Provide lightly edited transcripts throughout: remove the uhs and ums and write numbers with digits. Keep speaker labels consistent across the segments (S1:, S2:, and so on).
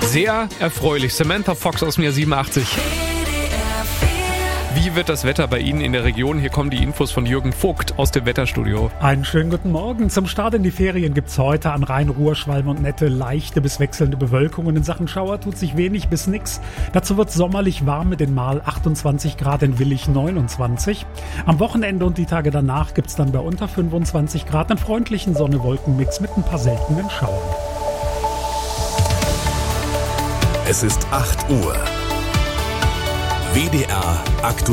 S1: Sehr erfreulich. Samantha Fox aus dem Jahr 87. Wie wird das Wetter bei Ihnen in der Region? Hier kommen die Infos von Jürgen Vogt aus dem Wetterstudio.
S2: Einen schönen guten Morgen. Zum Start in die Ferien gibt's heute an Rhein, Ruhr, Schwalm und Nette leichte bis wechselnde Bewölkung. Und in Sachen Schauer tut sich wenig bis nix. Dazu wird sommerlich warm mit den mal 28 Grad, in Willich 29. Am Wochenende und die Tage danach gibt's dann bei unter 25 Grad einen freundlichen Sonne-Wolken-Mix mit ein paar seltenen Schauern.
S3: Es ist 8 Uhr. WDR aktuell.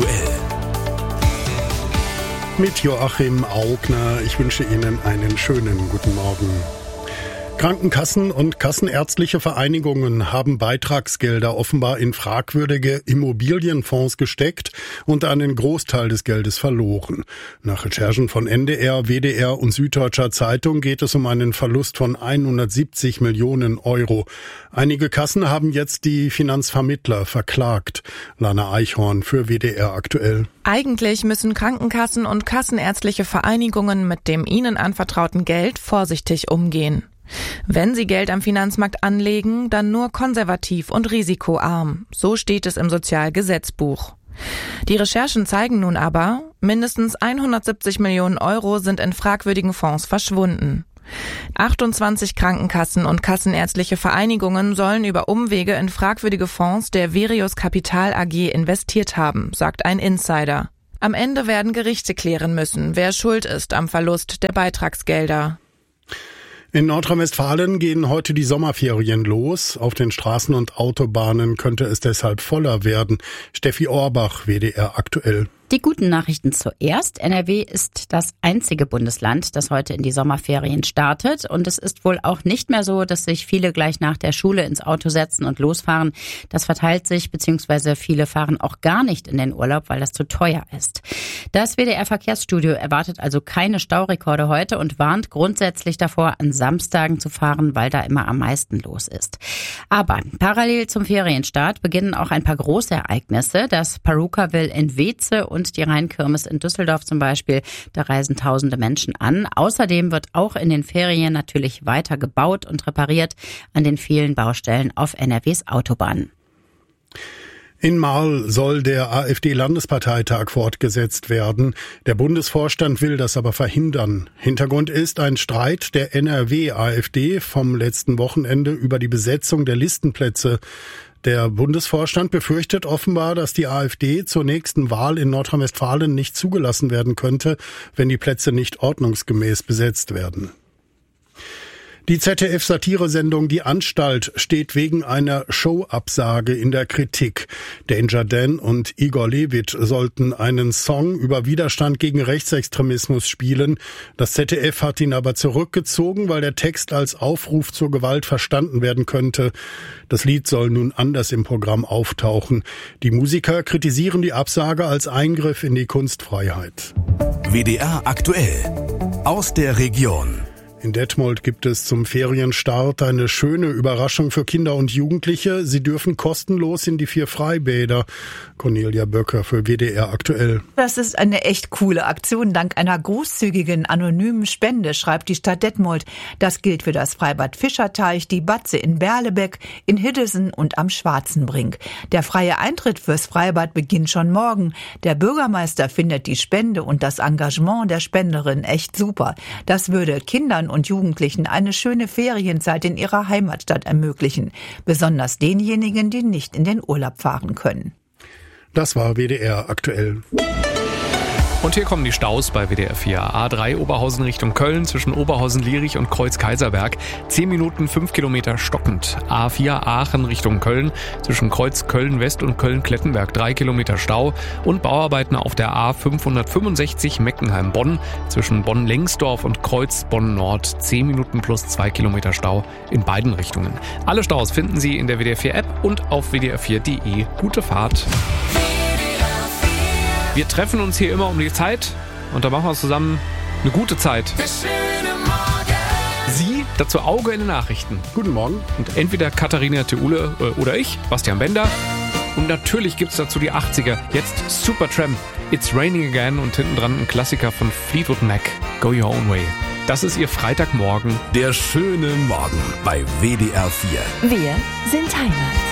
S4: Mit Joachim Augner. Ich wünsche Ihnen einen schönen guten Morgen. Krankenkassen und kassenärztliche Vereinigungen haben Beitragsgelder offenbar in fragwürdige Immobilienfonds gesteckt und einen Großteil des Geldes verloren. Nach Recherchen von NDR, WDR und Süddeutscher Zeitung geht es um einen Verlust von 170 Millionen Euro. Einige Kassen haben jetzt die Finanzvermittler verklagt. Lana Eichhorn für WDR aktuell.
S5: Eigentlich müssen Krankenkassen und kassenärztliche Vereinigungen mit dem ihnen anvertrauten Geld vorsichtig umgehen. Wenn sie Geld am Finanzmarkt anlegen, dann nur konservativ und risikoarm. So steht es im Sozialgesetzbuch. Die Recherchen zeigen nun aber, mindestens 170 Millionen Euro sind in fragwürdigen Fonds verschwunden. 28 Krankenkassen und kassenärztliche Vereinigungen sollen über Umwege in fragwürdige Fonds der Verius Capital AG investiert haben, sagt ein Insider. Am Ende werden Gerichte klären müssen, wer schuld ist am Verlust der Beitragsgelder.
S4: In Nordrhein-Westfalen gehen heute die Sommerferien los. Auf den Straßen und Autobahnen könnte es deshalb voller werden. Steffi Orbach, WDR aktuell.
S6: Die guten Nachrichten zuerst. NRW ist das einzige Bundesland, das heute in die Sommerferien startet. Und es ist wohl auch nicht mehr so, dass sich viele gleich nach der Schule ins Auto setzen und losfahren. Das verteilt sich, beziehungsweise viele fahren auch gar nicht in den Urlaub, weil das zu teuer ist. Das WDR-Verkehrsstudio erwartet also keine Staurekorde heute und warnt grundsätzlich davor, an Samstagen zu fahren, weil da immer am meisten los ist. Aber parallel zum Ferienstart beginnen auch ein paar große Ereignisse. Das Perukaville in Weeze und die Rheinkirmes in Düsseldorf zum Beispiel. Da reisen tausende Menschen an. Außerdem wird auch in den Ferien natürlich weiter gebaut und repariert an den vielen Baustellen auf NRWs Autobahnen.
S4: In Marl soll der AfD-Landesparteitag fortgesetzt werden. Der Bundesvorstand will das aber verhindern. Hintergrund ist ein Streit der NRW-AfD vom letzten Wochenende über die Besetzung der Listenplätze. Der Bundesvorstand befürchtet offenbar, dass die AfD zur nächsten Wahl in Nordrhein-Westfalen nicht zugelassen werden könnte, wenn die Plätze nicht ordnungsgemäß besetzt werden. Die ZDF-Satiresendung Die Anstalt steht wegen einer Showabsage in der Kritik. Danger Dan und Igor Levit sollten einen Song über Widerstand gegen Rechtsextremismus spielen. Das ZDF hat ihn aber zurückgezogen, weil der Text als Aufruf zur Gewalt verstanden werden könnte. Das Lied soll nun anders im Programm auftauchen. Die Musiker kritisieren die Absage als Eingriff in die Kunstfreiheit.
S3: WDR aktuell. Aus der Region.
S4: In Detmold gibt es zum Ferienstart eine schöne Überraschung für Kinder und Jugendliche. Sie dürfen kostenlos in die 4 Freibäder. Cornelia Böcker für WDR aktuell.
S7: Das ist eine echt coole Aktion dank einer großzügigen anonymen Spende, schreibt die Stadt Detmold. Das gilt für das Freibad Fischerteich, die Batze in Berlebeck, in Hiddesen und am Schwarzenbrink. Der freie Eintritt fürs Freibad beginnt schon morgen. Der Bürgermeister findet die Spende und das Engagement der Spenderin echt super. Das würde Kindern und Jugendlichen eine schöne Ferienzeit in ihrer Heimatstadt ermöglichen. Besonders denjenigen, die nicht in den Urlaub fahren können.
S4: Das war WDR aktuell.
S1: Und hier kommen die Staus bei WDR 4. A3 Oberhausen Richtung Köln zwischen Oberhausen-Lierich und Kreuz-Kaiserberg. 10 Minuten 5 Kilometer stockend. A4 Aachen Richtung Köln zwischen Kreuz Köln-West und Köln-Klettenberg. 3 Kilometer Stau. Und Bauarbeiten auf der A565 Meckenheim-Bonn zwischen Bonn-Lengsdorf und Kreuz Bonn-Nord. 10 Minuten plus 2 Kilometer Stau in beiden Richtungen. Alle Staus finden Sie in der WDR 4 App und auf wdr4.de. Gute Fahrt. Wir treffen uns hier immer um die Zeit und da machen wir zusammen eine gute Zeit. Sie, dazu Auge in den Nachrichten.
S4: Guten Morgen.
S1: Und entweder Katharina Theule oder ich, Bastian Bender. Und natürlich gibt's dazu die 80er. Jetzt Supertramp, It's Raining Again und hinten dran ein Klassiker von Fleetwood Mac, Go Your Own Way. Das ist Ihr Freitagmorgen.
S3: Der schöne Morgen bei WDR 4.
S8: Wir sind Heimat.